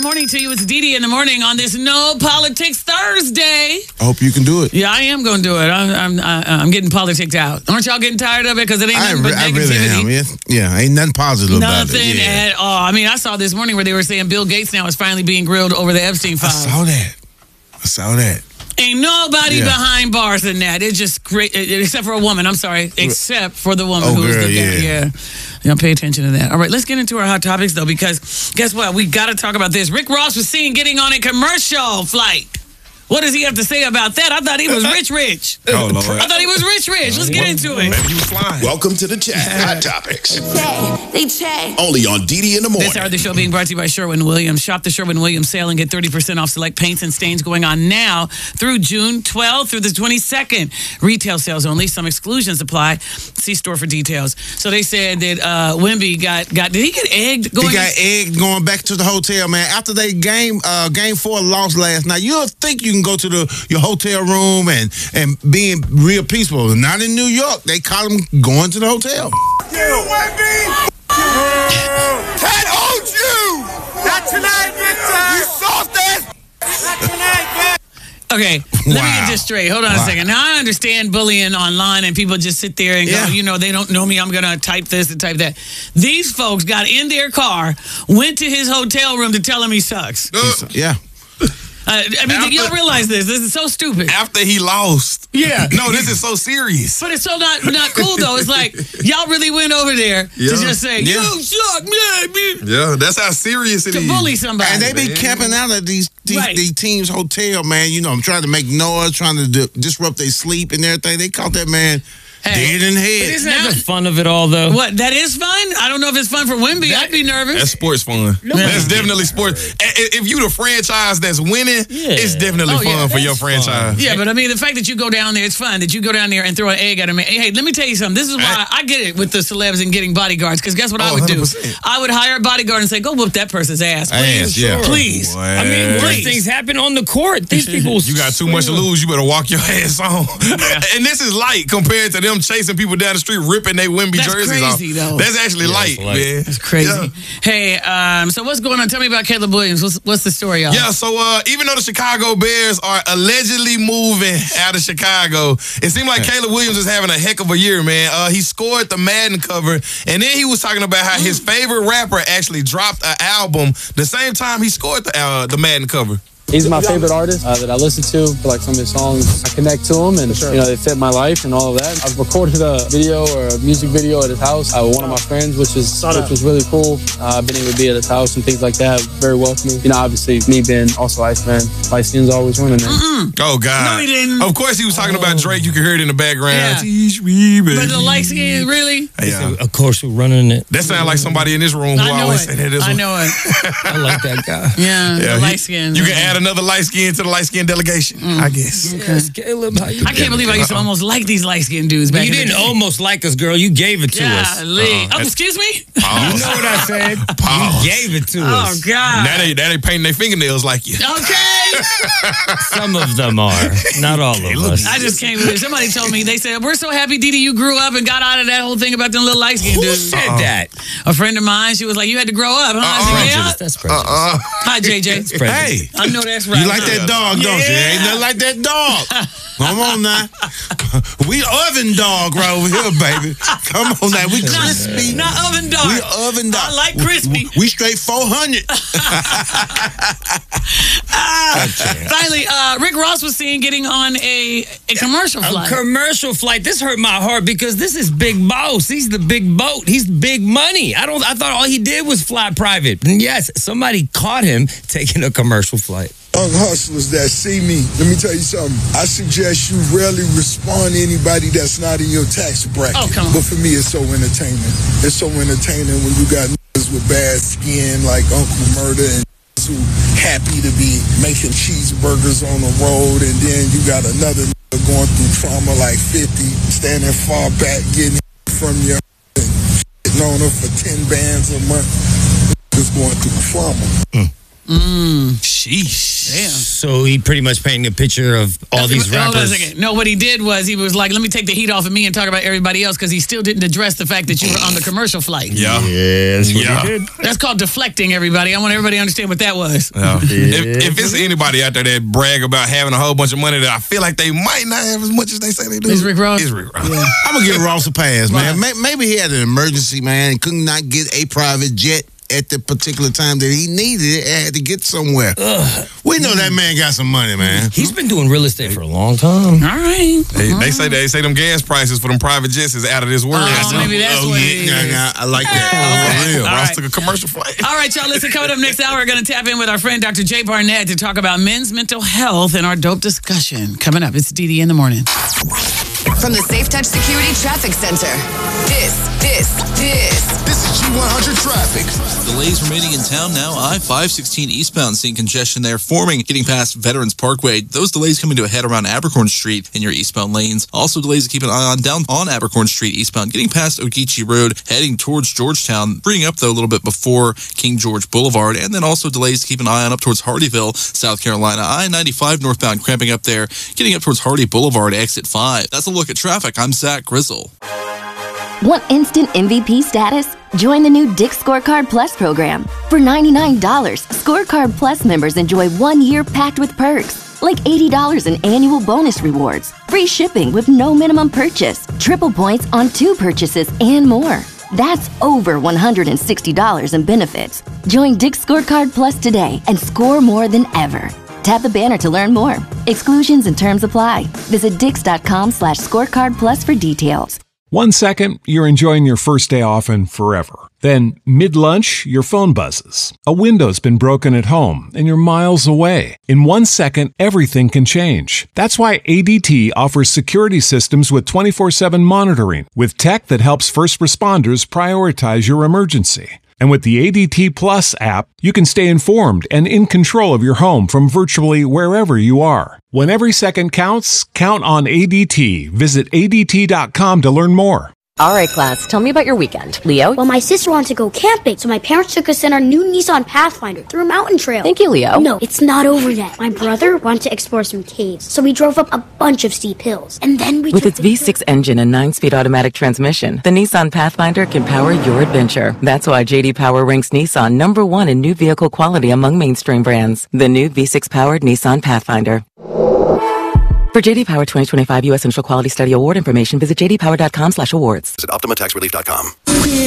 morning to you. It's Dee Dee in the morning on this No Politics Thursday. I hope you can do it. Yeah, I am going to do it. I'm getting politicked out. Aren't y'all getting tired of it? Because it ain't nothing but negativity. I really am. Yeah, ain't nothing positive about it. Nothing at all. I mean, I saw this morning where they were saying Bill Gates now is finally being grilled over the Epstein files. I saw that. Ain't nobody behind bars in that. It's just great, except for a woman. I'm sorry, except for the woman who was the guy. Yeah. Pay attention to that. All right, let's get into our hot topics, though, because guess what? We got to talk about this. Rick Ross was seen getting on a commercial flight. What does he have to say about that? I thought he was rich. Oh, Lord. I thought he was rich. Let's get into it. Maybe he was flying. Welcome to the chat. Hot Topics. They check. Only on Dee in the morning. This hour of the show being brought to you by Sherwin-Williams. Shop the Sherwin-Williams sale and get 30% off select paints and stains going on now through June 12th through the 22nd. Retail sales only. Some exclusions apply. See store for details. So they said that Wemby got did he get egged? He got egged going back to the hotel, man. After they game 4 lost last night, you'll think you can go to your hotel room and being real peaceful. Not in New York. They caught him going to the hotel. You, Wemby! Ted owns you! Not tonight, Victor! You soft ass! Not tonight, man! Okay, let me get this straight. Hold on a second. Now, I understand bullying online and people just sit there and go, they don't know me. I'm going to type this and type that. These folks got in their car, went to his hotel room to tell him he sucks. Yeah. Y'all realize this. This is so stupid. After he lost. Yeah. No, this is so serious. But it's so not cool, though. It's like, y'all really went over there to just say, you suck, man. Yeah, that's how serious it is. To bully somebody. And they be camping out at these teams' hotel, man. I'm trying to make noise, trying to disrupt their sleep and everything. They caught that man dead in the head. Isn't that the fun of it all, though? What, that is fun? I don't know if it's fun for Wemby. I'd be nervous. That's sports fun. That's definitely sports. If you the franchise that's winning, it's definitely fun for your franchise. Yeah, but I mean, the fact that you go down there, it's fun. That you go down there and throw an egg at him. Hey, let me tell you something. This is why I get it with the celebs and getting bodyguards. Because guess what I would do? 100%. I would hire a bodyguard and say, go whoop that person's ass. Please. Please. Boy. I mean, worse things happen on the court. These people... You got too much to lose. You better walk your ass on. And this is light compared to them chasing people down the street, ripping their Wemby jerseys off. Crazy, though. That's actually light, man. That's crazy. Hey, so what's going on? Tell me about Caleb Williams. What's the story, y'all? Yeah, so even though the Chicago Bears are allegedly moving out of Chicago, it seemed like Caleb Williams is having a heck of a year, man. He scored the Madden cover, and then he was talking about how his favorite rapper actually dropped an album the same time he scored the Madden cover. He's my favorite artist that I listen to. Like some of his songs, I connect to him, and they fit my life and all of that. I've recorded a video or a music video at his house with one of my friends, which was really cool. I've been able to be at his house and things like that. Very welcoming. Obviously, me being also Ice Man, Light Skin's always winning. Oh God! No, he didn't. Of course, he was talking about Drake. You can hear it in the background. Yeah. Teach me, baby. But the light skin, really? Yeah. Of course, we're running it. That sounds like somebody in this room who always say that. I know it. I like that guy. Yeah, the light skin. You can add another light skin to the light skin delegation, I guess. Yes, Caleb, how you I can't believe I used to almost like these light skinned dudes back You in the didn't day. almost like us, girl. You gave it to us. Excuse me? Pause. You know what I said? Pause. You gave it to Oh, us. God. Now they painting their fingernails like you. Okay. Some of them are. Not all of us. I just can't believe it. Somebody told me, they said, we're so happy, Dee Dee, you grew up and got out of that whole thing about them little light skinned Who dudes. said that? A friend of mine, she was like, you had to grow up, huh? I said, yeah. That's prejudice. Hi, JJ. Hey, I know that's right. you like that dog, don't you? Ain't nothing like that dog. Come on now. We oven dog right over here, baby. Come on now. We crispy. Not oven dog. We oven dog. I like crispy. We straight 400. Finally, Rick Ross was seen getting on a commercial flight. A commercial flight. This hurt my heart because this is Big Boss. He's the big boat. He's big money. I thought all he did was fly private. And yes, somebody caught him taking a commercial flight. Young hustlers that see me, let me tell you something. I suggest you rarely respond to anybody that's not in your tax bracket. Oh, come on. But for me, it's so entertaining. It's so entertaining when you got niggas with bad skin like Uncle Murder and who happy to be making cheeseburgers on the road, and then you got another nigga going through trauma like 50, standing far back, getting from your and on her for 10 bands a month. Just going through trauma. Sheesh. Damn. So he pretty much painted a picture of all these Hold on a rappers. second. No, what he did was he was like, let me take the heat off of me and talk about everybody else because he still didn't address the fact that you were on the commercial flight. Yeah. Yes, what Yeah. he did. That's called deflecting, everybody. I want everybody to understand what that was. Yeah. If it's anybody out there that brag about having a whole bunch of money that I feel like they might not have as much as they say they do. It's Rick Ross? It's Rick Ross. I'm gonna give Ross a pass, man. Right. Maybe he had an emergency, man, and could not get a private jet at the particular time that he needed it and had to get somewhere. We know that man got some money, man. He's been doing real estate for a long time. All right. They say them gas prices for them private jets is out of this world. Maybe that's what it is. Yeah, I like that. For real. All Ross right. took a commercial flight. All right, y'all. Listen, coming up next hour, we're going to tap in with our friend Dr. Jay Barnett to talk about men's mental health and our dope discussion. Coming up, it's DD in the morning. From the Safe Touch Security Traffic Center. This is G100 traffic. Delays remaining in town now. I-516 eastbound, seeing congestion there forming, getting past Veterans Parkway. Those delays coming to a head around Abercorn Street in your eastbound lanes. Also delays to keep an eye on down on Abercorn Street eastbound, getting past Ogeechee Road, heading towards Georgetown, bringing up though a little bit before King George Boulevard. And then also delays to keep an eye on up towards Hardyville, South Carolina. I-95 northbound cramping up there, getting up towards Hardy Boulevard, exit 5. That's a look at traffic. I'm Zach Grizzle. Want instant MVP status? Join the new Dick's Scorecard Plus program. For $99, Scorecard Plus members enjoy 1 year packed with perks, like $80 in annual bonus rewards, free shipping with no minimum purchase, triple points on 2 purchases, and more. That's over $160 in benefits. Join Dick's Scorecard Plus today and score more than ever. Tap the banner to learn more. Exclusions and terms apply. Visit dix.com/scorecard plus for details. 1 second, you're enjoying your first day off and forever. Then, mid-lunch, your phone buzzes. A window's been broken at home and you're miles away. In 1 second, everything can change. That's why ADT offers security systems with 24/7 monitoring, with tech that helps first responders prioritize your emergency. And with the ADT Plus app, you can stay informed and in control of your home from virtually wherever you are. When every second counts, count on ADT. Visit ADT.com to learn more. All right, class, tell me about your weekend. Leo? Well, my sister wanted to go camping, so my parents took us in our new Nissan Pathfinder through a mountain trail. Thank you, Leo. No, it's not over yet. My brother wanted to explore some caves, so we drove up a bunch of steep hills. And then we With its V6 engine and 9-speed automatic transmission, the Nissan Pathfinder can power your adventure. That's why J.D. Power ranks Nissan #1 in new vehicle quality among mainstream brands. The new V6-powered Nissan Pathfinder. For J.D. Power 2025 U.S. Initial Quality Study Award information, visit jdpower.com/awards. Visit OptimaTaxRelief.com.